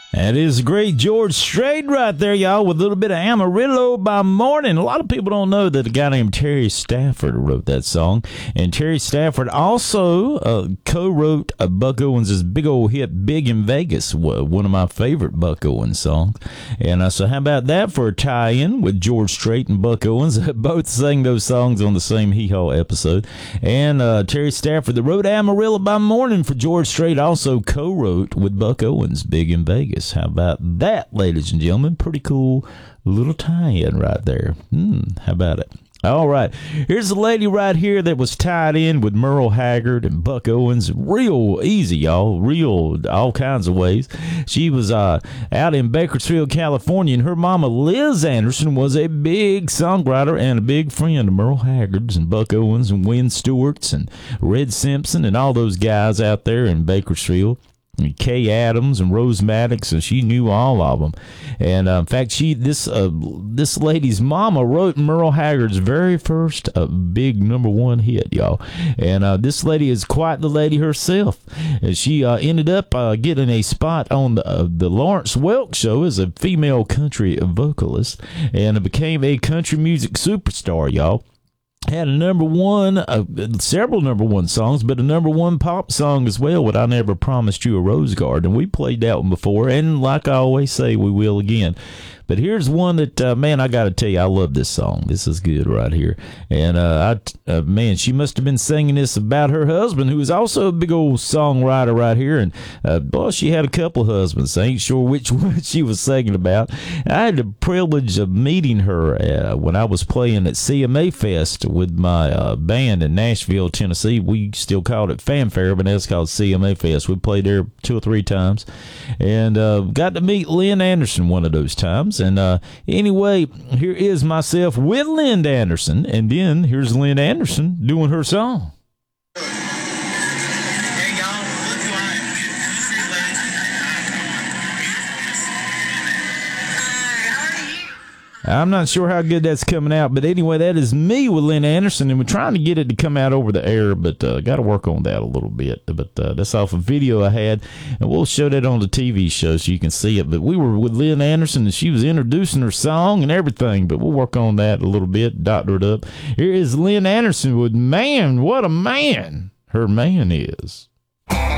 That is great George Strait right there, y'all, with a little bit of Amarillo by Morning. A lot of people don't know that a guy named Terry Stafford wrote that song. And Terry Stafford also co-wrote Buck Owens' big old hit, Big in Vegas, one of my favorite Buck Owens songs. And so how about that for a tie-in with George Strait and Buck Owens? Both sang those songs on the same Hee Haw episode. And Terry Stafford, that wrote Amarillo by Morning for George Strait, also co-wrote with Buck Owens, Big in Vegas. How about that, ladies and gentlemen? Pretty cool little tie-in right there. How about it? All right. Here's a lady right here that was tied in with Merle Haggard and Buck Owens. Real easy, y'all. Real all kinds of ways. She was out in Bakersfield, California, and her mama, Liz Anderson, was a big songwriter and a big friend of Merle Haggard's and Buck Owens and Wynn Stewart's and Red Simpson and all those guys out there in Bakersfield. Kay Adams and Rose Maddox, and she knew all of them. And in fact, this lady's mama wrote Merle Haggard's very first big #1 hit, y'all. And this lady is quite the lady herself. And she ended up getting a spot on the Lawrence Welk show as a female country vocalist, and became a country music superstar, y'all. Had a #1, several #1 songs, but a #1 pop song as well, with I Never Promised You a Rose Garden. We played that one before, and like I always say, we will again. But here's one that, man, I got to tell you, I love this song. This is good right here. And, man, she must have been singing this about her husband, who is also a big old songwriter right here. And, boy, she had a couple of husbands. I ain't sure which one she was singing about. I had the privilege of meeting her when I was playing at CMA Fest with my band in Nashville, Tennessee. We still called it Fanfare, but that's called CMA Fest. We played there 2 or 3 times. And got to meet Lynn Anderson one of those times. And anyway, here is myself with Lynn Anderson, and then here's Lynn Anderson doing her song. I'm not sure how good that's coming out, but anyway, that is me with Lynn Anderson, and we're trying to get it to come out over the air, but got to work on that a little bit. But that's off a video I had, and we'll show that on the TV show so you can see it. But we were with Lynn Anderson, and she was introducing her song and everything, but we'll work on that a little bit, doctor it up. Here is Lynn Anderson with Man, What a Man Her Man Is.